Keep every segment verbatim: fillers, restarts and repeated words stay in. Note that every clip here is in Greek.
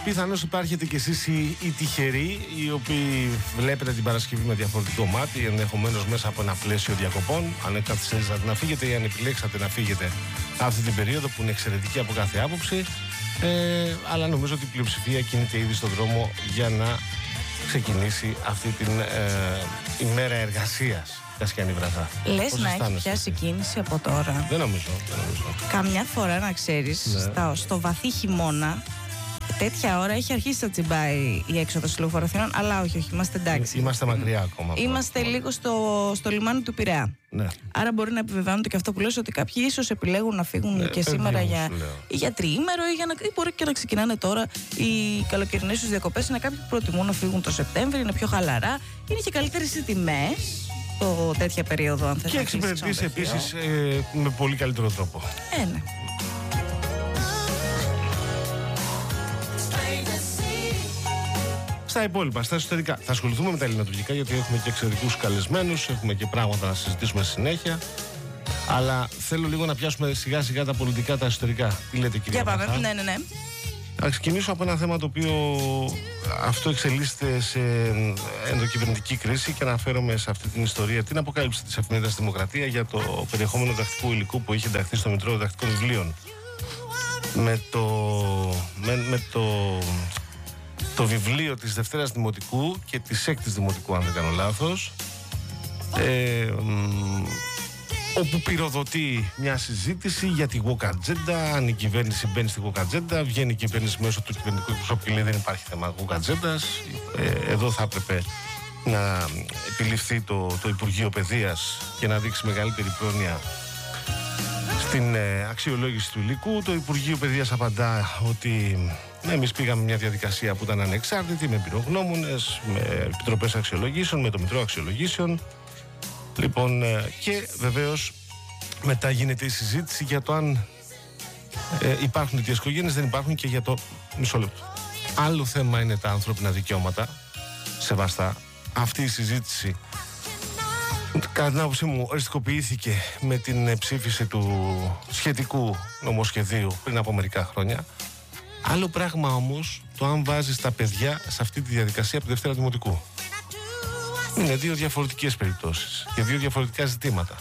Πιθανώς υπάρχετε κι εσείς οι, οι τυχεροί, οι οποίοι βλέπετε την Παρασκευή με διαφορετικό μάτι, ενδεχομένως μέσα από ένα πλαίσιο διακοπών. Αν καθυστερήσατε να φύγετε ή αν επιλέξατε να φύγετε αυτή την περίοδο που είναι εξαιρετική από κάθε άποψη. Ε, αλλά νομίζω ότι η πλειοψηφία κινείται ήδη στον δρόμο για να ξεκινήσει αυτή την ε, ημέρα εργασίας. Κασιανή βραδά. Λες να έχει πιάσει κίνηση από τώρα? Δεν νομίζω, δεν νομίζω. Καμιά φορά, να ξέρεις, ναι. στο, στο βαθύ χειμώνα, τέτοια ώρα έχει αρχίσει να τσιμπάει η έξοδος λεωφορείων, αλλά όχι, όχι, είμαστε εντάξει. Είμαστε μακριά ακόμα. Είμαστε ακόμα. λίγο στο, στο λιμάνι του Πειραιά. Ναι. Άρα μπορεί να επιβεβαιώνεται και αυτό που λες, ότι κάποιοι ίσως επιλέγουν να φύγουν ναι, και σήμερα για, ή για τριήμερο ή, για να, ή μπορεί και να ξεκινάνε τώρα οι καλοκαιρινές τους διακοπές. Είναι κάποιοι που προτιμούν να φύγουν το Σεπτέμβρη, είναι πιο χαλαρά, είναι και καλύτερες οι τιμές. Το τέτοια περίοδο, αν θες. Και εξυπηρετείς επίσης ε, με πολύ καλύτερο τρόπο. Ε, ναι. Στα υπόλοιπα, στα εσωτερικά. Θα ασχοληθούμε με τα ελληνοτουρκικά, γιατί έχουμε και εξαιρετικούς καλεσμένους, έχουμε και πράγματα να συζητήσουμε συνέχεια. Αλλά θέλω λίγο να πιάσουμε σιγά σιγά τα πολιτικά, τα εσωτερικά. Τι λέτε, κύριε? Για πάμε, ναι, ναι, ναι. Θα ξεκινήσω από ένα θέμα το οποίο αυτό εξελίσσεται σε ενδοκυβερνητική κρίση και αναφέρομαι σε αυτή την ιστορία, την αποκάλυψη της εφημερίδας Δημοκρατία για το περιεχόμενο διδακτικού υλικού που είχε ενταχθεί στο Μητρό Διδακτικών Βιβλίων. Με το, με, με το, το βιβλίο της Δευτέρας Δημοτικού και της Έκτης Δημοτικού, αν δεν κάνω λάθος, ε, όπου πυροδοτεί μια συζήτηση για τη woke agenda. Αν η κυβέρνηση μπαίνει στη woke agenda, βγαίνει η κυβέρνηση μέσω του κυβερνητικού εκπροσώπου και λέει δεν υπάρχει θέμα woke agenda. Ε, εδώ θα έπρεπε να επιληφθεί το, το Υπουργείο Παιδείας και να δείξει μεγαλύτερη πρόνοια στην ε, αξιολόγηση του υλικού. Το Υπουργείο Παιδείας απαντά ότι εμείς πήγαμε μια διαδικασία που ήταν ανεξάρτητη, με εμπειρογνώμονες, με επιτροπές αξιολογήσεων, με το Μητρό Αξιολογήσεων. Λοιπόν, και βεβαίως μετά γίνεται η συζήτηση για το αν ε, υπάρχουν τέτοιες οικογένειες, δεν υπάρχουν, και για το μισό λεπτό. Άλλο θέμα είναι τα ανθρώπινα δικαιώματα, σεβαστά. Αυτή η συζήτηση, κατά την άποψή μου, οριστικοποιήθηκε με την ψήφιση του σχετικού νομοσχεδίου πριν από μερικά χρόνια. Άλλο πράγμα όμως το αν βάζεις τα παιδιά σε αυτή τη διαδικασία από τη Δευτέρα Δημοτικού. Είναι δύο διαφορετικές περιπτώσεις και δύο διαφορετικά ζητήματα.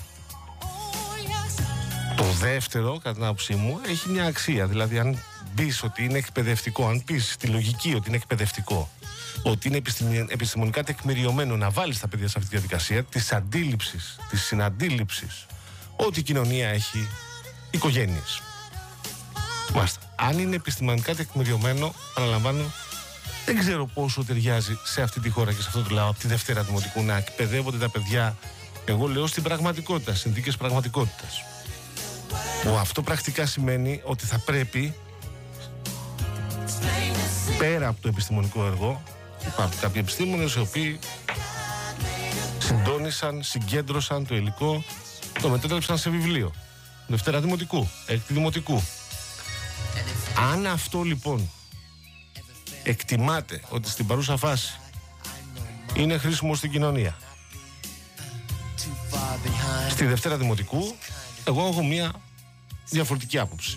Το δεύτερο, κατά την άποψή μου, έχει μια αξία. Δηλαδή, αν πεις ότι είναι εκπαιδευτικό, αν πεις τη λογική ότι είναι εκπαιδευτικό, ότι είναι επιστημονικά τεκμηριωμένο να βάλεις τα παιδιά σε αυτή τη διαδικασία της αντίληψης, της συναντήληψης, ότι η κοινωνία έχει οικογένειες. Μάλιστα. Αν είναι επιστημονικά τεκμηριωμένο, αναλαμβάνω, δεν ξέρω πόσο ταιριάζει σε αυτή τη χώρα και σε αυτό το λαό από τη Δευτέρα Δημοτικού να εκπαιδεύονται τα παιδιά, εγώ λέω, στην πραγματικότητα, συνθήκες πραγματικότητας. Που αυτό πρακτικά σημαίνει ότι θα πρέπει, πέρα από το επιστημονικό έργο, υπάρχουν κάποιοι επιστήμονες οι οποίοι συντόνισαν, συγκέντρωσαν το υλικό, το μετέτρεψαν σε βιβλίο. Δευτέρα Δημοτικού, Έκτη Δημοτικού. Αν αυτό λοιπόν εκτιμάται ότι στην παρούσα φάση είναι χρήσιμο στην κοινωνία, στη Δευτέρα Δημοτικού, εγώ έχω μία διαφορετική άποψη.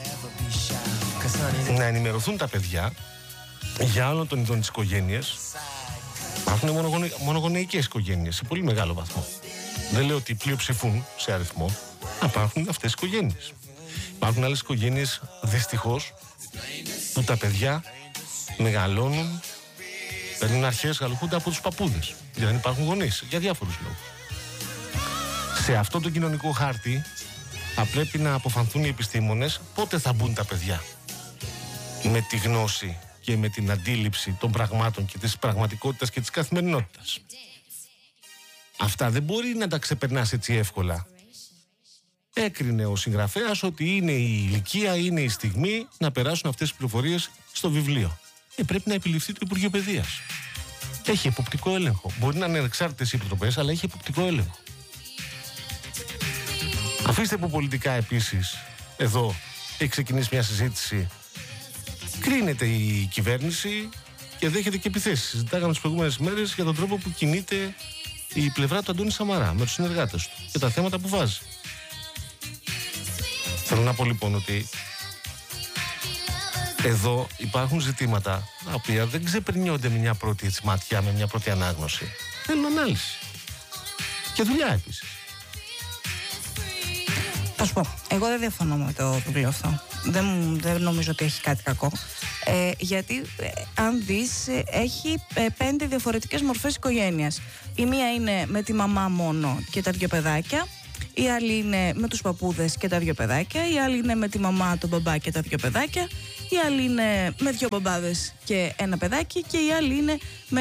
Να ενημερωθούν τα παιδιά για όλων των ειδών της οικογένειας. Υπάρχουν μονογονε... μονογονεϊκές οικογένειες σε πολύ μεγάλο βαθμό. Δεν λέω ότι πλειοψηφούν σε αριθμό. Υπάρχουν αυτές οι οικογένειες. Υπάρχουν άλλες οικογένειες, δυστυχώς, που τα παιδιά μεγαλώνουν, παίρνουν αρχές, γαλουχούνται από τους παππούδες. Γιατί δεν υπάρχουν γονείς, για διάφορους λόγους. Σε αυτό το κοινωνικό χάρτη θα πρέπει να αποφανθούν οι επιστήμονες πότε θα μπουν τα παιδιά με τη γνώση και με την αντίληψη των πραγμάτων και της πραγματικότητας και της καθημερινότητας. Αυτά δεν μπορεί να τα ξεπερνάς έτσι εύκολα. Έκρινε ο συγγραφέας ότι είναι η ηλικία, είναι η στιγμή να περάσουν αυτές τις πληροφορίες στο βιβλίο. Ε, πρέπει να επιληφθεί το Υπουργείο Παιδείας. Έχει εποπτικό έλεγχο. Μπορεί να είναι ανεξάρτητες οι επιτροπές, αλλά έχει εποπτικό έλεγχο. Αφήστε που πολιτικά επίσης εδώ έχει ξεκινήσει μια συζήτηση. Κρίνεται η κυβέρνηση και δέχεται και επιθέσεις. Συζητάγαμε τις προηγούμενες μέρες για τον τρόπο που κινείται η πλευρά του Αντώνη Σαμαρά με τους συνεργάτες του και τα θέματα που βάζει. Θέλω να πω λοιπόν ότι Εδώ υπάρχουν ζητήματα τα οποία δεν ξεπερνιόνται με μια πρώτη έτσι, ματιά, με μια πρώτη ανάγνωση. Θέλουν ανάλυση. Και δουλειά επίσης. Θα σου πω, εγώ δεν διαφωνώ με το βιβλίο αυτό. Δεν, δεν νομίζω ότι έχει κάτι κακό. Ε, γιατί ε, αν δεις, ε, έχει ε, πέντε διαφορετικές μορφές οικογένειας. Η μία είναι με τη μαμά μόνο και τα δυο παιδάκια. Η άλλη είναι με τους παππούδες και τα δυο παιδάκια. Η άλλη είναι με τη μαμά, τον μπαμπά και τα δυο παιδάκια. Η άλλη είναι με δυο μπαμπάδες και ένα παιδάκι. Και η άλλη είναι με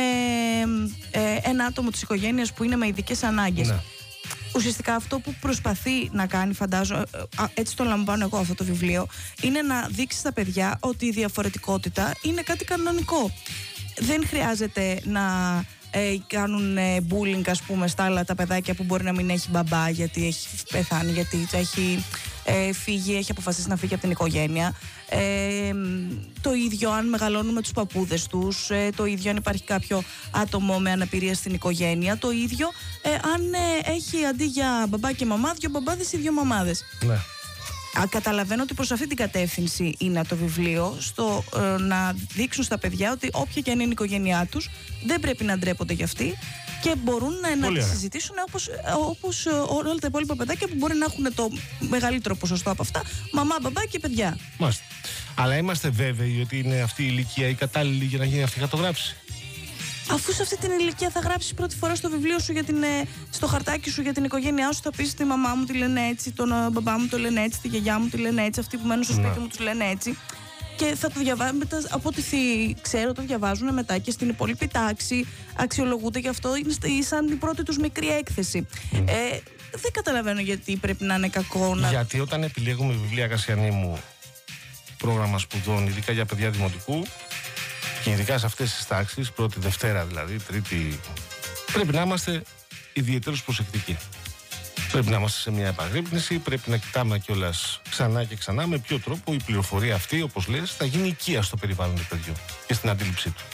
ε, ένα άτομο της οικογένειας που είναι με ειδικές ανάγκες. Ναι. Ουσιαστικά αυτό που προσπαθεί να κάνει, φαντάζομαι, έτσι το λαμβάνω εγώ αυτό το βιβλίο, είναι να δείξει στα παιδιά ότι η διαφορετικότητα είναι κάτι κανονικό. Δεν χρειάζεται να ε, κάνουν ε, bullying, ας πούμε, στα άλλα τα παιδάκια που μπορεί να μην έχει μπαμπά γιατί έχει πεθάνει, γιατί έχει ε, φύγει, έχει αποφασίσει να φύγει από την οικογένεια. Ε, το ίδιο αν μεγαλώνουν με τους παππούδες τους, ε, το ίδιο αν υπάρχει κάποιο άτομο με αναπηρία στην οικογένεια, το ίδιο ε, αν ε, έχει αντί για μπαμπά και μαμά, δύο μπαμπάδες ή δύο μαμάδες. Ναι. Α, καταλαβαίνω ότι προς αυτή την κατεύθυνση είναι το βιβλίο, στο ε, να δείξουν στα παιδιά ότι όποια και αν είναι η οικογένειά τους, δεν πρέπει να ντρέπονται γι' αυτή και μπορούν να τη συζητήσουν όπως, όπως όλα τα υπόλοιπα παιδάκια που μπορεί να έχουν το μεγαλύτερο ποσοστό από αυτά, μαμά, μπαμπά και παιδιά. Μάλιστα. Αλλά είμαστε βέβαιοι ότι είναι αυτή η ηλικία η κατάλληλη για να γίνει αυτή η χαρτογράφηση? Αφού σε αυτή την ηλικία θα γράψεις πρώτη φορά στο βιβλίο σου, για την, στο χαρτάκι σου για την οικογένειά σου, θα πεις τη μαμά μου τη λένε έτσι, τον μπαμπά μου το λένε έτσι, τη γιαγιά μου τη λένε έτσι, αυτοί που μένουν στο σπίτι μου τους λένε έτσι. Και θα το διαβάζουν μετά, από ό,τι ξέρω, το διαβάζουν μετά και στην υπόλοιπη τάξη, αξιολογούνται γι' αυτό, είναι σαν την πρώτη τους μικρή έκθεση. Mm. Ε, δεν καταλαβαίνω γιατί πρέπει να είναι κακό να... Γιατί όταν επιλέγουμε βιβλία, Κασιανή μου, πρόγραμμα σπουδών, ειδικά για παιδιά δημοτικού, και ειδικά σε αυτές τις τάξεις, πρώτη, Δευτέρα δηλαδή, Τρίτη, πρέπει να είμαστε ιδιαίτερως προσεκτικοί. Πρέπει να είμαστε σε μια επαγρύπνηση, πρέπει να κοιτάμε κιόλας ξανά και ξανά με ποιο τρόπο η πληροφορία αυτή, όπως λες, θα γίνει οικία στο περιβάλλον του παιδιού και στην αντίληψή του.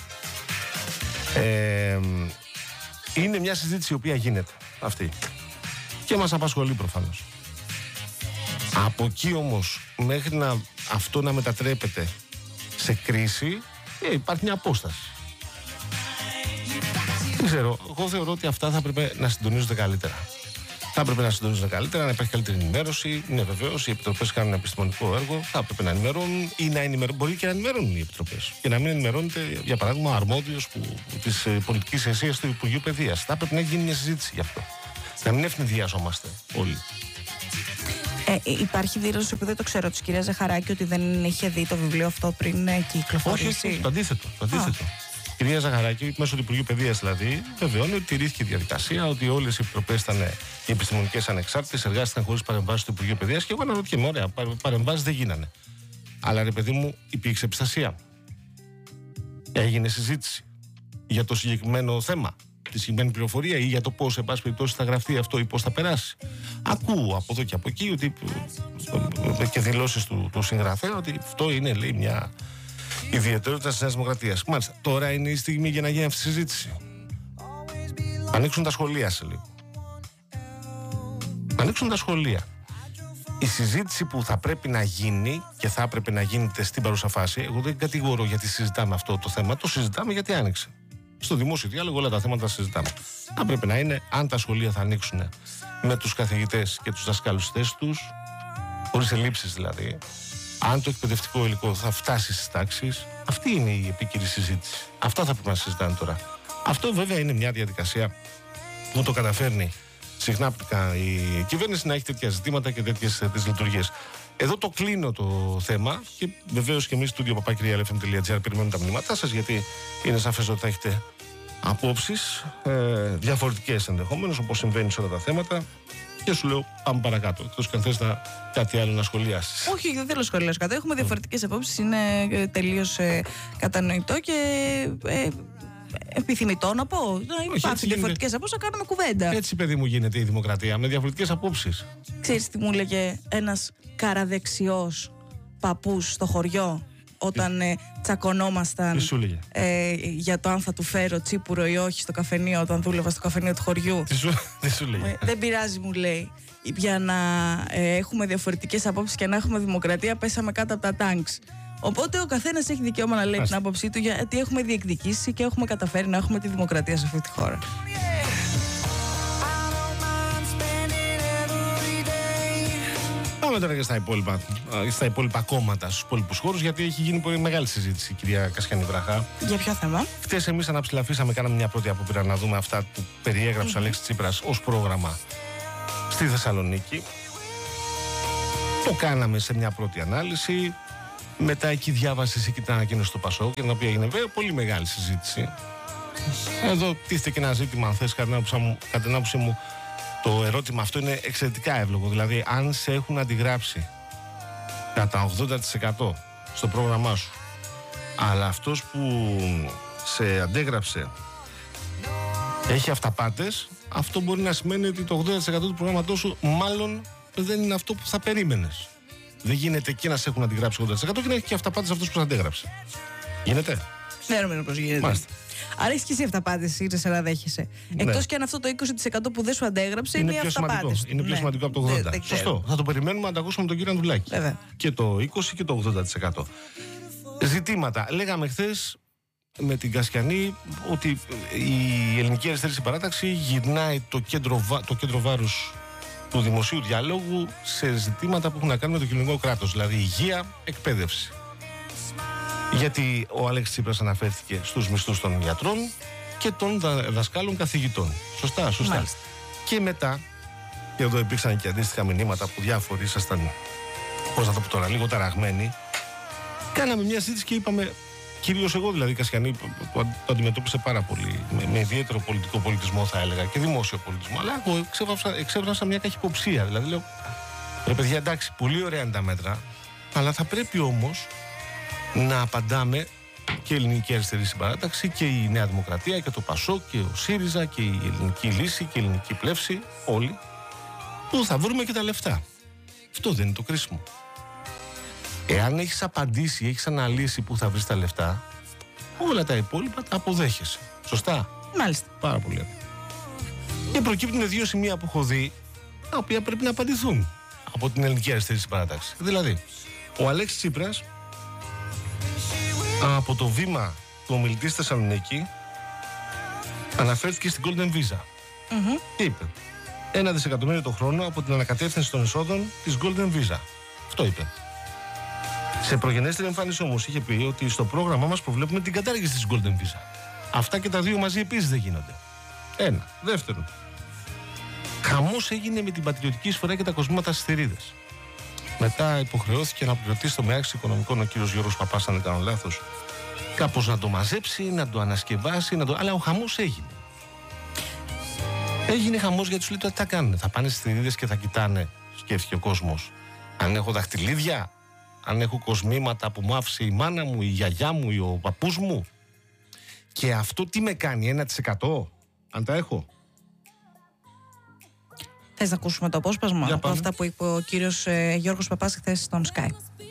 Ε, είναι μια συζήτηση η οποία γίνεται αυτή και μας απασχολεί προφανώς. Από εκεί όμως μέχρι να αυτό να μετατρέπεται σε κρίση, ε, υπάρχει μια απόσταση. Δεν ξέρω, εγώ θεωρώ ότι αυτά θα πρέπει να συντονίζονται καλύτερα. Θα έπρεπε να συντονίζονται καλύτερα, να υπάρχει καλύτερη ενημέρωση. Είναι βεβαίως, οι επιτροπές κάνουν επιστημονικό έργο. Θα έπρεπε να ενημερώνουν ή να ενημερώνουν. Μπορεί και να ενημερώνουν οι επιτροπές. Και να μην ενημερώνεται, για παράδειγμα, ο αρμόδιος τη πολιτική ηγεσία του Υπουργείου Παιδείας. Θα έπρεπε να γίνει μια συζήτηση γι' αυτό. Να μην ευνηδιάζομαστε όλοι. Ε, υπάρχει δήλωση που δεν το ξέρω τη κυρία Ζαχαράκη ότι δεν είχε δει το βιβλίο αυτό πριν κυκλοφορήσει. Όχι, όχι, το αντίθετο. Το αντίθετο. Η κυρία Ζαχαράκη, μέσω του Υπουργείου Παιδείας δηλαδή, βεβαιώνει ότι τηρήθηκε η διαδικασία, ότι όλες οι επιτροπές ήταν οι επιστημονικές ανεξάρτητες, εργάστηκαν χωρίς παρεμβάσεις του Υπουργείου Παιδείας. Και εγώ αναρωτιέμαι, ωραία, παρεμβάσεις δεν γίνανε. Αλλά ρε παιδί μου, υπήρξε επιστασία. Έγινε συζήτηση για το συγκεκριμένο θέμα, τη συγκεκριμένη πληροφορία ή για το πώς, εν πάση περιπτώσει, θα γραφτεί αυτό ή πώς θα περάσει. Ακούω από εδώ και από εκεί ότι, και δηλώσεις του, του συγγραφέα ότι αυτό είναι, λέει, μια ιδιαιτερότητα της Νέας Δημοκρατίας. Μάλιστα, τώρα είναι η στιγμή για να γίνει αυτή η συζήτηση. Ανοίξουν τα σχολεία σε λίγο. Ανοίξουν τα σχολεία. Η συζήτηση που θα πρέπει να γίνει και θα έπρεπε να γίνεται στην παρούσα φάση, εγώ δεν κατηγορώ γιατί συζητάμε αυτό το θέμα, το συζητάμε γιατί άνοιξε. Στο δημόσιο διάλογο όλα τα θέματα τα συζητάμε. Θα πρέπει να είναι αν τα σχολεία θα ανοίξουν με τους καθηγητές και τους δασκάλους στη θέση τους, χωρίς ελλείψεις δηλαδή. Αν το εκπαιδευτικό υλικό θα φτάσει στις τάξεις, αυτή είναι η επίκαιρη συζήτηση. Αυτά θα πρέπει να συζητάνε τώρα. Αυτό βέβαια είναι μια διαδικασία που το καταφέρνει συχνά η κυβέρνηση να έχει τέτοια ζητήματα και τέτοιες λειτουργίες. Εδώ το κλείνω το θέμα και βεβαίως και εμείς στο studio παπάκι ελ εφ εμ τελεία τζι άρ περιμένουμε τα μηνύματά σας, γιατί είναι σαφές ότι θα έχετε απόψεις ε, διαφορετικές ενδεχόμενως, όπως συμβαίνει σε όλα τα θέματα. Και σου λέω, πάμε παρακάτω. Εκτός και αν θες να, κάτι άλλο να σχολιάσεις. Όχι, δεν θέλω να σχολιάσω κάτι. Έχουμε διαφορετικές απόψεις. Είναι τελείως ε, κατανοητό και ε, επιθυμητό να πω. Να υπάρχουν διαφορετικές απόψεις, να κάνουμε κουβέντα. Έτσι, παιδί μου, γίνεται η δημοκρατία, με διαφορετικές απόψεις. Ξέρεις τι μου έλεγε ένας καραδεξιός παππούς στο χωριό, όταν ε, τσακωνόμασταν ε, για το αν θα του φέρω τσίπουρο ή όχι στο καφενείο, όταν δούλευα στο καφενείο του χωριού. Τι σου, τι σου λέει. Ε, δεν πειράζει, μου λέει. Για να ε, έχουμε διαφορετικές απόψεις και να έχουμε δημοκρατία, πέσαμε κάτω από τα τάγκς. Οπότε ο καθένας έχει δικαίωμα να λέει Άστε. την άποψή του, γιατί έχουμε διεκδικήσει και έχουμε καταφέρει να έχουμε τη δημοκρατία σε αυτή τη χώρα. Πάμε τώρα και στα υπόλοιπα, στα υπόλοιπα κόμματα, στους υπόλοιπους χώρους, γιατί έχει γίνει πολύ μεγάλη συζήτηση, κυρία Κασιανή Βραχά. Για ποιο θέμα? Χτες εμείς αναψηλαφίσαμε, κάναμε μια πρώτη απόπειρα να δούμε αυτά που περιέγραψε ο mm-hmm. Αλέξης Τσίπρας ως πρόγραμμα στη Θεσσαλονίκη. Το κάναμε σε μια πρώτη ανάλυση. Μετά εκεί διάβασε και την ανακοίνωση του ΠΑΣΟΚ, για την οποία έγινε βέβαια πολύ μεγάλη συζήτηση. Εδώ τίθεται και ένα ζήτημα, αν θες, κατά την άποψή μου. Το ερώτημα αυτό είναι εξαιρετικά εύλογο. Δηλαδή, αν σε έχουν αντιγράψει κατά ογδόντα τοις εκατό στο πρόγραμμά σου, αλλά αυτός που σε αντέγραψε έχει αυταπάτες, αυτό μπορεί να σημαίνει ότι το ογδόντα τοις εκατό του προγράμματός σου μάλλον δεν είναι αυτό που θα περίμενες. Δεν γίνεται και να σε έχουν αντιγράψει ογδόντα τοις εκατό και να έχει και αυταπάτες αυτός που σε αντέγραψε. Γίνεται? Δεν νομίζω πως γίνεται. Μάλιστα. Άρα έχει και εσύ αυταπάτες, ήρθες να δέχεσαι. Ναι. Εκτός και αν αυτό το είκοσι τοις εκατό που δεν σου αντέγραψε είναι, είναι οι αυταπάτες. Είναι πιο ναι. σημαντικό από το ογδόντα τοις εκατό. Σωστό. Θα το περιμένουμε να τα ακούσουμε τον κύριο Ανδουλάκη. Βέβαια. Και το είκοσι και το ογδόντα τοις εκατό. Ζητήματα. Λέγαμε χθες με την Κασιανή ότι η Ελληνική Αριστερή Συμπαράταξη γυρνάει το κέντρο, το κέντρο βάρους του δημοσίου διαλόγου σε ζητήματα που έχουν να κάνουν με το κοινωνικό κράτος, δηλαδή υγεία, εκπαίδευση. Γιατί ο Αλέξης Τσίπρας αναφέρθηκε στους μισθούς των γιατρών και των δασκάλων καθηγητών. Σωστά, σωστά. Μάλιστα. Και μετά, και εδώ υπήρξαν και αντίστοιχα μηνύματα που διάφοροι ήσασταν, πώς να το πω τώρα, λίγο ταραγμένοι. Κάναμε μια συζήτηση και είπαμε, κυρίως εγώ δηλαδή, Κασιανή, που το αντιμετώπισε πάρα πολύ, με, με ιδιαίτερο πολιτικό πολιτισμό θα έλεγα και δημόσιο πολιτισμό. Αλλά εγώ εξέφρασα, εξέφρασα μια καχυποψία. Δηλαδή λέω, ρε παιδιά, εντάξει, πολύ ωραία είναι τα μέτρα, αλλά θα πρέπει όμως να απαντάμε και η Ελληνική Αριστερή Συμπαράταξη και η Νέα Δημοκρατία και το ΠΑΣΟΚ και ο ΣΥΡΙΖΑ και η Ελληνική Λύση και η Ελληνική Πλεύση, όλοι, που θα βρούμε και τα λεφτά. Αυτό δεν είναι το κρίσιμο. Εάν έχεις απαντήσει, έχεις αναλύσει που θα βρεις τα λεφτά, όλα τα υπόλοιπα τα αποδέχεσαι. Σωστά? Μάλιστα. Πάρα πολύ ωραία. Και προκύπτουν δύο σημεία που έχω δει, τα οποία πρέπει να απαντηθούν από την Ελληνική Αριστερή Συμπαράταξη. Δηλαδή, ο Αλέξης Τσίπρας, από το βήμα του ομιλητή στη Θεσσαλονίκη, αναφέρθηκε στην Golden Visa. Mm-hmm. Και είπε, ένα δισεκατομμύριο το χρόνο από την ανακατεύθυνση των εισόδων της Golden Visa. Αυτό είπε. Σε προγενέστερη εμφάνιση όμως είχε πει ότι στο πρόγραμμά μας προβλέπουμε την κατάργηση της Golden Visa. Αυτά και τα δύο μαζί επίσης δεν γίνονται. Ένα. Δεύτερον, χαμός έγινε με την πατριωτική εισφορά και τα κοσμήματα στις θηρίδες. Μετά υποχρεώθηκε να πληρωθεί στο Μεάξι Οικονομικών ο κύριος Γιώργος Παπάς, αν δεν κάνω λάθος, κάπως να το μαζέψει, να το ανασκευάσει, να το... αλλά ο χαμός έγινε. Έγινε χαμός γιατί σου λέει τώρα τι θα κάνουν. Θα πάνε στις θηρίδες και θα κοιτάνε, σκέφτηκε ο κόσμος, αν έχω δαχτυλίδια, αν έχω κοσμήματα που μου άφησε η μάνα μου, η γιαγιά μου ή ο παππούς μου. Και αυτό τι με κάνει, ένα τοις εκατό, αν τα έχω. Θες να ακούσουμε το απόσπασμα από αυτά που είπε ο κύριος ε, Γιώργος Παπάς χθες στον Sky?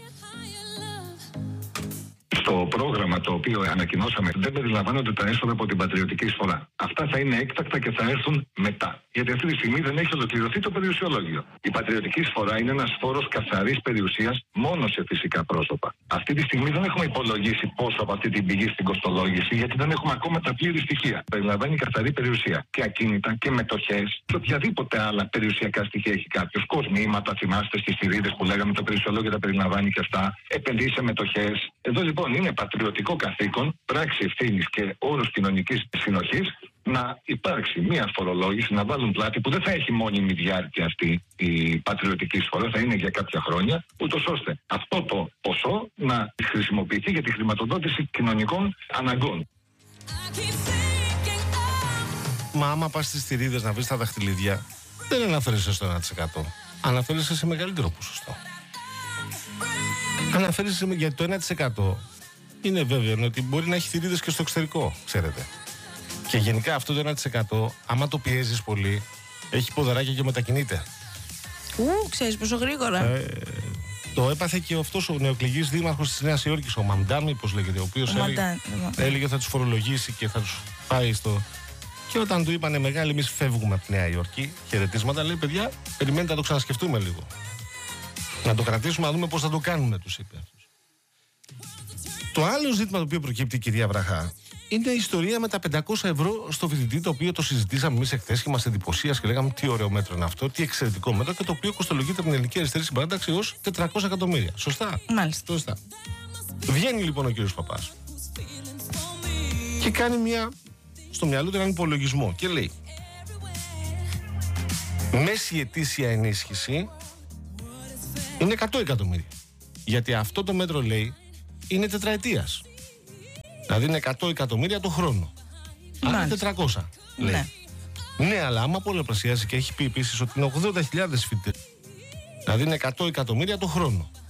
Στο πρόγραμμα το οποίο ανακοινώσαμε δεν περιλαμβάνονται τα έσοδα από την πατριωτική εισφορά. Αυτά θα είναι έκτακτα και θα έρθουν μετά. Γιατί αυτή τη στιγμή δεν έχει ολοκληρωθεί το περιουσιολόγιο. Η πατριωτική εισφορά είναι ένας φόρος καθαρής περιουσίας μόνο σε φυσικά πρόσωπα. Αυτή τη στιγμή δεν έχουμε υπολογίσει πόσο από αυτή την πηγή στην κοστολόγηση, γιατί δεν έχουμε ακόμα τα πλήρη στοιχεία. Περιλαμβάνει καθαρή περιουσία. Και ακίνητα και μετοχές και οποιαδήποτε άλλα περιουσιακά στοιχεία έχει κάποιο. Κοσμήματα, θυμάστε στις θηρίδες που λέγαμε, το περιουσιολόγιο τα περιλαμβάνει και αυτά. Επενδύσει σε μετοχές. Εδώ λοιπόν είναι πατριωτικό καθήκον, πράξη ευθύνης και όρους κοινωνικής συνοχής να υπάρξει μια φορολόγηση, να βάλουν πλάτη που δεν θα έχει μόνιμη διάρκεια αυτή η πατριωτική εισφορά, θα είναι για κάποια χρόνια, ούτως ώστε αυτό το ποσό να χρησιμοποιηθεί για τη χρηματοδότηση κοινωνικών αναγκών. Μα άμα πας στις θηρίδες να βρεις τα δαχτυλίδια, δεν αναφέρεσαι στο ένα τοις εκατό. Αναφέρεσαι σε μεγαλύτερο ποσοστό. Αναφέρεσαι γιατί το ένα τοις εκατό είναι βέβαιο ότι μπορεί να έχει θηρίδες και στο εξωτερικό, ξέρετε. Και γενικά αυτό το ένα τοις εκατό, άμα το πιέζεις πολύ, έχει ποδαράκια και μετακινείται. Ου, ξέρεις πόσο γρήγορα. Ε, το έπαθε και αυτός ο νεοεκλεγής δήμαρχος της Νέας Υόρκης, ο Μαντάμι, πώς λέγεται, ο οποίος έλεγε, έλεγε θα τους φορολογήσει και θα τους πάει στο... Και όταν του είπανε μεγάλοι, εμείς φεύγουμε από τη Νέα Υόρκη, χαιρετίσματα, λέει παιδιά, περιμένετε να το ξανασκεφτούμε λίγο. Να το κρατήσουμε, να δούμε πώς θα το κάνουμε, τους είπε αυτός. Το άλλο ζήτημα το οποίο προκύπτει, κυρία Βραχά, είναι η ιστορία με τα πεντακόσια ευρώ στο φοιτητή, το οποίο το συζητήσαμε εμείς εχθές και μας εντυπωσίασε και λέγαμε τι ωραίο μέτρο είναι αυτό, τι εξαιρετικό μέτρο, και το οποίο κοστολογείται από την Ελληνική Αριστερή Συμπαράταξη ως τετρακόσια εκατομμύρια. Σωστά. Μάλιστα. Σωστά. Βγαίνει λοιπόν ο κύριος Παπάς και κάνει μια, στο μυαλό του έναν υπολογισμό και λέει: μέση ετήσια ενίσχυση είναι εκατό εκατομμύρια. Γιατί αυτό το μέτρο, λέει, είναι τετραετίας. Δηλαδή είναι εκατό εκατομμύρια το χρόνο. Άρα τετρακόσια, λέει. Ναι. Ναι, αλλά άμα πολλαπλασιάζει, και έχει πει επίσης ότι είναι ογδόντα χιλιάδες φοιτητές. Δηλαδή είναι εκατό εκατομμύρια το χρόνο.